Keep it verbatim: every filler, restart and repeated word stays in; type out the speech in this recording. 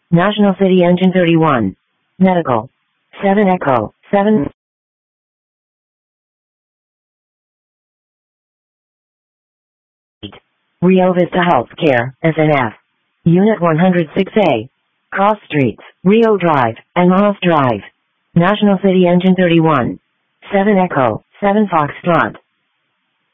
National City Engine thirty-one. Medical. seven Echo. seven. Rio Vista Healthcare, S N F. Unit one hundred six A. Cross Streets, Rio Drive, and Moss Drive. National City Engine thirty-one. seven Echo. seven Foxtrot.